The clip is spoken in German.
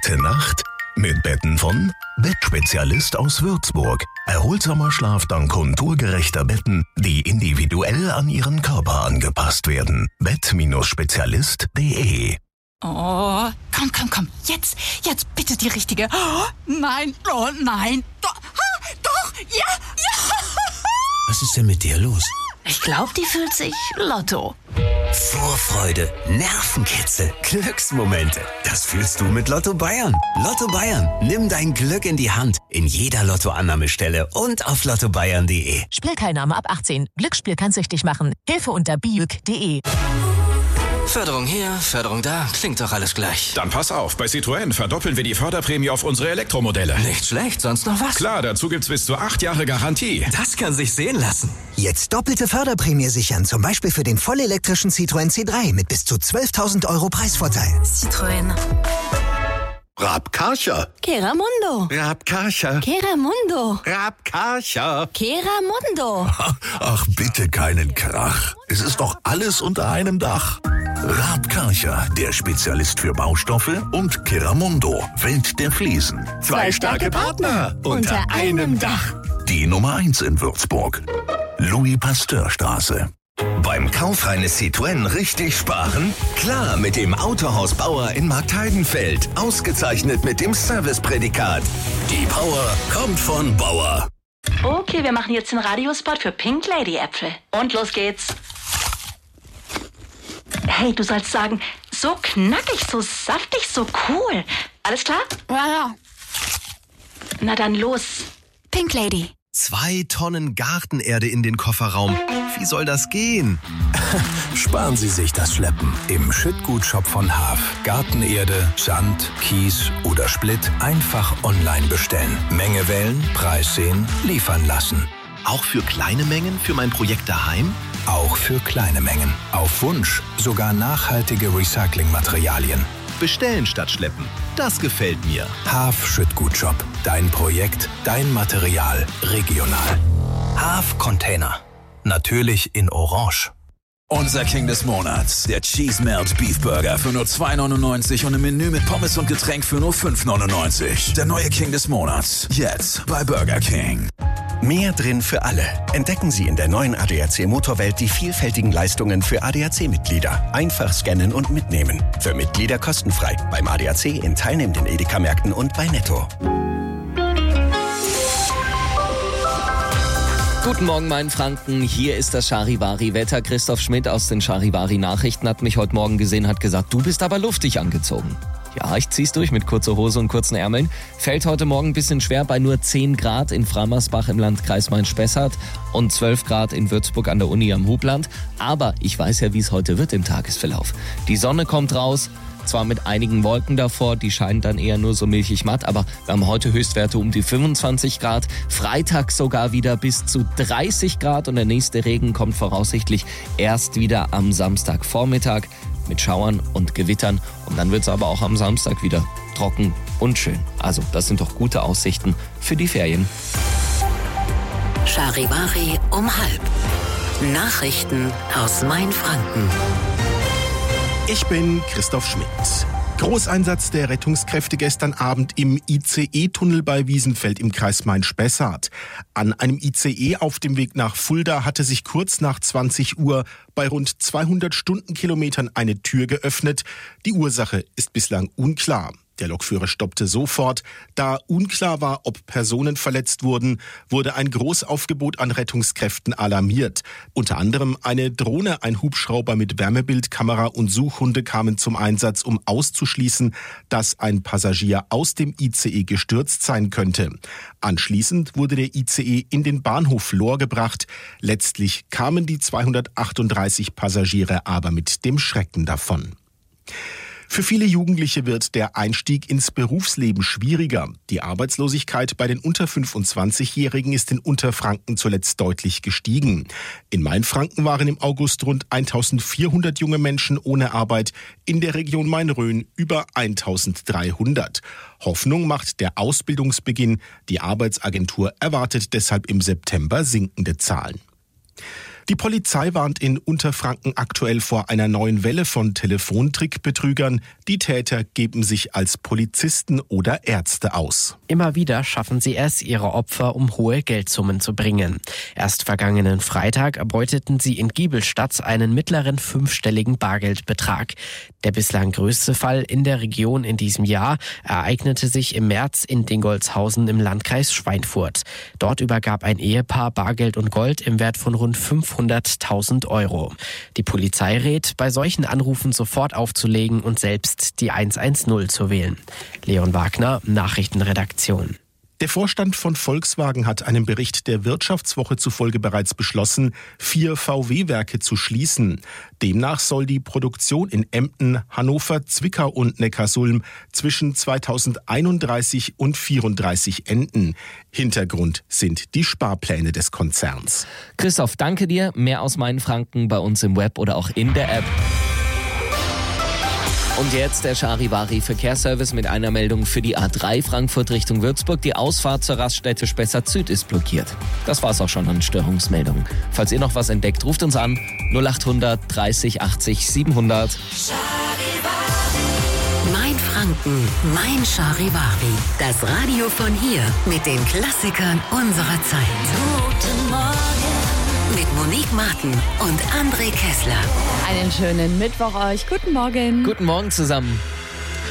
Gute Nacht mit Betten von Bettspezialist aus Würzburg. Erholsamer Schlaf dank konturgerechter Betten, die individuell an Ihren Körper angepasst werden. Bett-spezialist.de. Oh, komm. Jetzt bitte die richtige. Oh, nein. Doch, ja. Was ist denn mit dir los? Ich glaube, die fühlt sich Lotto. Vorfreude, Nervenkitzel, Glücksmomente. Das fühlst du mit Lotto Bayern. Lotto Bayern, nimm dein Glück in die Hand. In jeder Lottoannahmestelle und auf lottobayern.de. Spielteilnahme ab 18. Glücksspiel kann süchtig machen. Hilfe unter biüg.de. Förderung hier, Förderung da, klingt doch alles gleich. Dann pass auf, bei Citroën verdoppeln wir die Förderprämie auf unsere Elektromodelle. Nicht schlecht, sonst noch was? Klar, dazu gibt's bis zu 8 Jahre Garantie. Das kann sich sehen lassen. Jetzt doppelte Förderprämie sichern, zum Beispiel für den vollelektrischen Citroën C3 mit bis zu 12.000 € Preisvorteil. Citroën. Rabkarcher. Keramundo. Rabkarcher. Keramundo. Rabkarcher. Keramundo. Ach, bitte keinen Krach. Es ist doch alles unter einem Dach. Rabkarcher, der Spezialist für Baustoffe, und Keramundo, Welt der Fliesen. Zwei starke Partner unter einem Dach. Die Nummer 1 in Würzburg. Louis-Pasteur-Straße. Beim Kauf eines Citroën richtig sparen? Klar, mit dem Autohaus Bauer in Marktheidenfeld. Ausgezeichnet mit dem Serviceprädikat. Die Power kommt von Bauer. Okay, wir machen jetzt den Radiospot für Pink Lady Äpfel. Und los geht's. Hey, du sollst sagen, so knackig, so saftig, so cool. Alles klar? Ja. Na dann los. Pink Lady. 2 Tonnen Gartenerde in den Kofferraum. Wie soll das gehen? Sparen Sie sich das Schleppen. Im Schüttgutshop von Haaf. Gartenerde, Sand, Kies oder Splitt einfach online bestellen. Menge wählen, Preis sehen, liefern lassen. Auch für kleine Mengen für mein Projekt daheim? Auch für kleine Mengen. Auf Wunsch sogar nachhaltige Recyclingmaterialien. Bestellen statt schleppen. Das gefällt mir. Haaf Schüttgutshop. Dein Projekt, dein Material, regional. Haaf Container. Natürlich in Orange. Unser King des Monats, der Cheese Melt Beef Burger für nur 2,99 und im Menü mit Pommes und Getränk für nur 5,99. Der neue King des Monats, jetzt bei Burger King. Mehr drin für alle. Entdecken Sie in der neuen ADAC Motorwelt die vielfältigen Leistungen für ADAC-Mitglieder. Einfach scannen und mitnehmen. Für Mitglieder kostenfrei. Beim ADAC in teilnehmenden Edeka-Märkten und bei Netto. Guten Morgen, mein Franken. Hier ist das Charivari-Wetter. Christoph Schmidt aus den Charivari-Nachrichten hat mich heute Morgen gesehen, hat gesagt, du bist aber luftig angezogen. Ja, ich zieh's durch mit kurzer Hose und kurzen Ärmeln. Fällt heute Morgen ein bisschen schwer bei nur 10 Grad in Frammersbach im Landkreis Main-Spessart und 12 Grad in Würzburg an der Uni am Hubland. Aber ich weiß ja, wie es heute wird im Tagesverlauf. Die Sonne kommt raus, zwar mit einigen Wolken davor, die scheinen dann eher nur so milchig matt, aber wir haben heute Höchstwerte um die 25 Grad. Freitag sogar wieder bis zu 30 Grad und der nächste Regen kommt voraussichtlich erst wieder am Samstagvormittag mit Schauern und Gewittern. Und dann wird es aber auch am Samstag wieder trocken und schön. Also das sind doch gute Aussichten für die Ferien. Charivari um 12:30. Nachrichten aus Mainfranken. Ich bin Christoph Schmidt. Großeinsatz der Rettungskräfte gestern Abend im ICE-Tunnel bei Wiesenfeld im Kreis Main-Spessart. An einem ICE auf dem Weg nach Fulda hatte sich kurz nach 20 Uhr bei rund 200 Stundenkilometern eine Tür geöffnet. Die Ursache ist bislang unklar. Der Lokführer stoppte sofort. Da unklar war, ob Personen verletzt wurden, wurde ein Großaufgebot an Rettungskräften alarmiert. Unter anderem eine Drohne, ein Hubschrauber mit Wärmebildkamera und Suchhunde kamen zum Einsatz, um auszuschließen, dass ein Passagier aus dem ICE gestürzt sein könnte. Anschließend wurde der ICE in den Bahnhof Lohr gebracht. Letztlich kamen die 238 Passagiere aber mit dem Schrecken davon. Für viele Jugendliche wird der Einstieg ins Berufsleben schwieriger. Die Arbeitslosigkeit bei den unter 25-Jährigen ist in Unterfranken zuletzt deutlich gestiegen. In Mainfranken waren im August rund 1400 junge Menschen ohne Arbeit, in der Region Main-Rhön über 1300. Hoffnung macht der Ausbildungsbeginn. Die Arbeitsagentur erwartet deshalb im September sinkende Zahlen. Die Polizei warnt in Unterfranken aktuell vor einer neuen Welle von Telefontrickbetrügern. Die Täter geben sich als Polizisten oder Ärzte aus. Immer wieder schaffen sie es, ihre Opfer um hohe Geldsummen zu bringen. Erst vergangenen Freitag erbeuteten sie in Giebelstadt einen mittleren 5-stelligen Bargeldbetrag. Der bislang größte Fall in der Region in diesem Jahr ereignete sich im März in Dingolshausen im Landkreis Schweinfurt. Dort übergab ein Ehepaar Bargeld und Gold im Wert von rund 500.000 Euro. Die Polizei rät, bei solchen Anrufen sofort aufzulegen und selbst die 110 zu wählen. Leon Wagner, Nachrichtenredaktion. Der Vorstand von Volkswagen hat einem Bericht der Wirtschaftswoche zufolge bereits beschlossen, 4 VW-Werke zu schließen. Demnach soll die Produktion in Emden, Hannover, Zwickau und Neckarsulm zwischen 2031 und 2034 enden. Hintergrund sind die Sparpläne des Konzerns. Christoph, danke dir. Mehr aus Mainfranken bei uns im Web oder auch in der App. Und jetzt der Charivari-Verkehrsservice mit einer Meldung für die A3 Frankfurt Richtung Würzburg. Die Ausfahrt zur Raststätte Spessart Süd ist blockiert. Das war's auch schon an Störungsmeldungen. Falls ihr noch was entdeckt, ruft uns an 0800 30 80 700. Mainfranken, mein Charivari. Das Radio von hier mit den Klassikern unserer Zeit. Guten Morgen. Mit Monique Martin und André Kessler. Einen schönen Mittwoch euch. Guten Morgen. Guten Morgen zusammen.